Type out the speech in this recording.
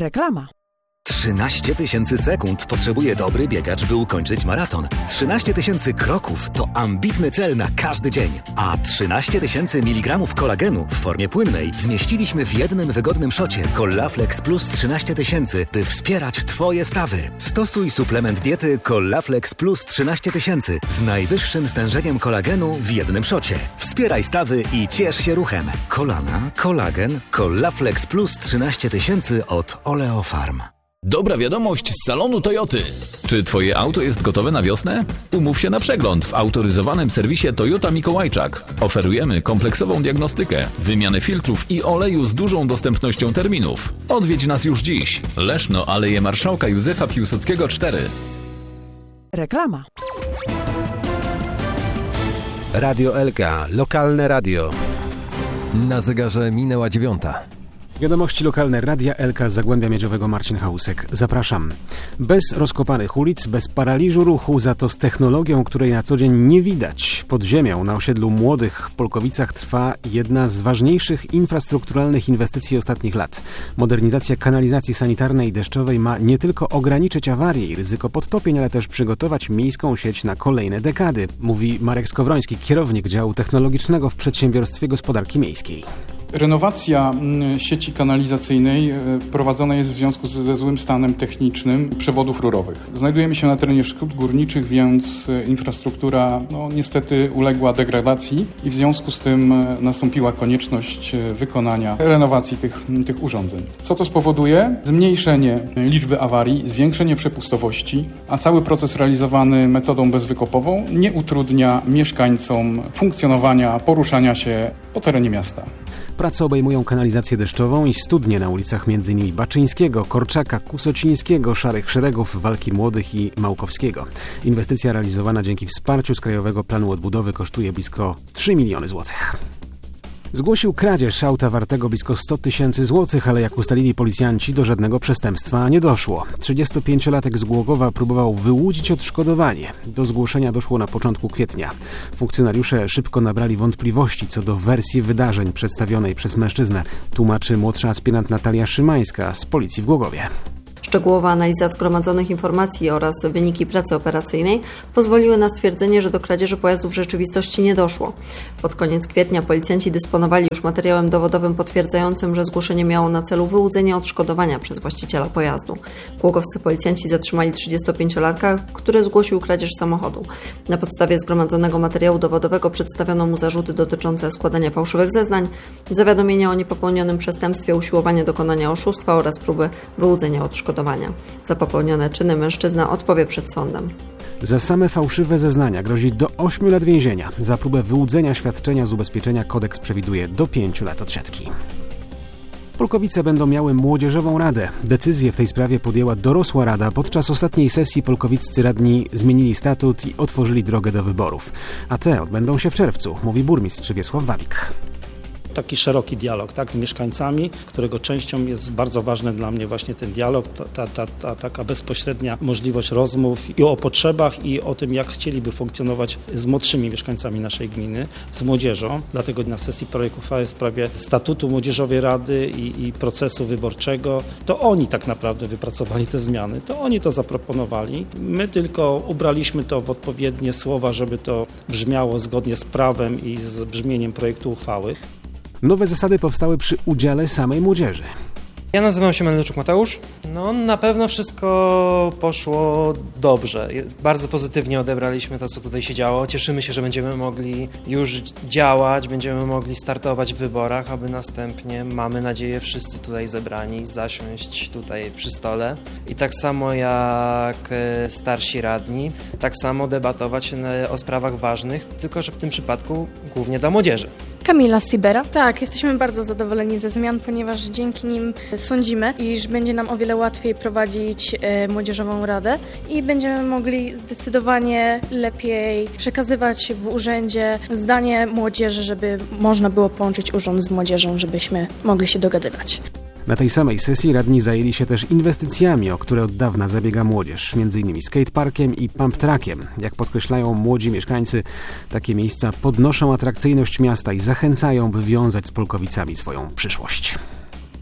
Reklama. 13 000 sekund potrzebuje dobry biegacz, by ukończyć maraton. 13 000 kroków to ambitny cel na każdy dzień. A 13 000 mg kolagenu w formie płynnej zmieściliśmy w jednym wygodnym szocie Collaflex Plus 13 000, by wspierać Twoje stawy. Stosuj suplement diety Collaflex Plus 13 000 z najwyższym stężeniem kolagenu w jednym szocie. Wspieraj stawy i ciesz się ruchem. Kolana, kolagen, Collaflex Plus 13 000 od Oleofarm. Dobra wiadomość z salonu Toyoty. Czy Twoje auto jest gotowe na wiosnę? Umów się na przegląd w autoryzowanym serwisie Toyota Mikołajczak. Oferujemy kompleksową diagnostykę, wymianę filtrów i oleju z dużą dostępnością terminów. Odwiedź nas już dziś. Leszno, Aleje Marszałka Józefa Piłsudskiego 4. Reklama. Radio Elka, lokalne radio. Na zegarze minęła 9. Wiadomości lokalne Radia Elka z Zagłębia Miedziowego, Marcin Chałusek. Zapraszam. Bez rozkopanych ulic, bez paraliżu ruchu, za to z technologią, której na co dzień nie widać. Pod ziemią na osiedlu Młodych w Polkowicach trwa jedna z ważniejszych infrastrukturalnych inwestycji ostatnich lat. Modernizacja kanalizacji sanitarnej i deszczowej ma nie tylko ograniczyć awarie i ryzyko podtopień, ale też przygotować miejską sieć na kolejne dekady, mówi Marek Skowroński, kierownik działu technologicznego w Przedsiębiorstwie Gospodarki Miejskiej. Renowacja sieci kanalizacyjnej prowadzona jest w związku ze złym stanem technicznym przewodów rurowych. Znajdujemy się na terenie szkód górniczych, więc infrastruktura niestety uległa degradacji i w związku z tym nastąpiła konieczność wykonania renowacji tych urządzeń. Co to spowoduje? Zmniejszenie liczby awarii, zwiększenie przepustowości, a cały proces realizowany metodą bezwykopową nie utrudnia mieszkańcom funkcjonowania, poruszania się po terenie miasta. Prace obejmują kanalizację deszczową i studnie na ulicach m.in. Baczyńskiego, Korczaka, Kusocińskiego, Szarych Szeregów, Walki Młodych i Małkowskiego. Inwestycja realizowana dzięki wsparciu z Krajowego Planu Odbudowy kosztuje blisko 3 miliony złotych. Zgłosił kradzież auta wartego blisko 100 000 złotych, ale jak ustalili policjanci, do żadnego przestępstwa nie doszło. 35-latek z Głogowa próbował wyłudzić odszkodowanie. Do zgłoszenia doszło na początku kwietnia. Funkcjonariusze szybko nabrali wątpliwości co do wersji wydarzeń przedstawionej przez mężczyznę, tłumaczy młodsza aspirant Natalia Szymańska z policji w Głogowie. Szczegółowa analiza zgromadzonych informacji oraz wyniki pracy operacyjnej pozwoliły na stwierdzenie, że do kradzieży pojazdu w rzeczywistości nie doszło. Pod koniec kwietnia policjanci dysponowali już materiałem dowodowym potwierdzającym, że zgłoszenie miało na celu wyłudzenie odszkodowania przez właściciela pojazdu. Głogowscy policjanci zatrzymali 35-latka, który zgłosił kradzież samochodu. Na podstawie zgromadzonego materiału dowodowego przedstawiono mu zarzuty dotyczące składania fałszywych zeznań, zawiadomienia o niepopełnionym przestępstwie, usiłowania dokonania oszustwa oraz próby wyłudzenia odszkodowania. Za popełnione czyny mężczyzna odpowie przed sądem. Za same fałszywe zeznania grozi do 8 lat więzienia. Za próbę wyłudzenia świadczenia z ubezpieczenia kodeks przewiduje do 5 lat odsiadki. Polkowice będą miały młodzieżową radę. Decyzję w tej sprawie podjęła dorosła rada. Podczas ostatniej sesji polkowiccy radni zmienili statut i otworzyli drogę do wyborów. A te odbędą się w czerwcu, mówi burmistrz Wiesław Wawik. Taki szeroki dialog, z mieszkańcami, którego częścią jest bardzo ważny dla mnie właśnie ten dialog, ta taka bezpośrednia możliwość rozmów i o potrzebach i o tym, jak chcieliby funkcjonować z młodszymi mieszkańcami naszej gminy, z młodzieżą. Dlatego na sesji projekt uchwały w sprawie statutu Młodzieżowej Rady i procesu wyborczego, to oni tak naprawdę wypracowali te zmiany, to oni to zaproponowali. My tylko ubraliśmy to w odpowiednie słowa, żeby to brzmiało zgodnie z prawem i z brzmieniem projektu uchwały. Nowe zasady powstały przy udziale samej młodzieży. Ja nazywam się Melniczuk Mateusz. Na pewno wszystko poszło dobrze. Bardzo pozytywnie odebraliśmy to, co tutaj się działo. Cieszymy się, że będziemy mogli już działać, będziemy mogli startować w wyborach, aby następnie, mamy nadzieję, wszyscy tutaj zebrani zasiąść tutaj przy stole. I tak samo jak starsi radni, tak samo debatować o sprawach ważnych, tylko że w tym przypadku głównie dla młodzieży. Kamila Sibera. Tak, jesteśmy bardzo zadowoleni ze zmian, ponieważ dzięki nim sądzimy, iż będzie nam o wiele łatwiej prowadzić młodzieżową radę i będziemy mogli zdecydowanie lepiej przekazywać w urzędzie zdanie młodzieży, żeby można było połączyć urząd z młodzieżą, żebyśmy mogli się dogadywać. Na tej samej sesji radni zajęli się też inwestycjami, o które od dawna zabiega młodzież, m.in. skateparkiem i pump trackiem. Jak podkreślają młodzi mieszkańcy, takie miejsca podnoszą atrakcyjność miasta i zachęcają, by wiązać z Polkowicami swoją przyszłość.